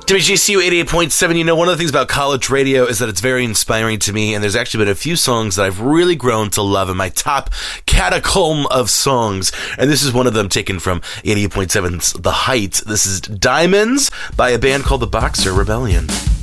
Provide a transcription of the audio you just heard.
WGCU 88.7. You know, one of the things about college radio is that it's very inspiring to me, and there's actually been a few songs that I've really grown to love in my top catacomb of songs, and this is one of them taken from 88.7's The Height. This is Diamonds by a band called the Boxer Rebellion.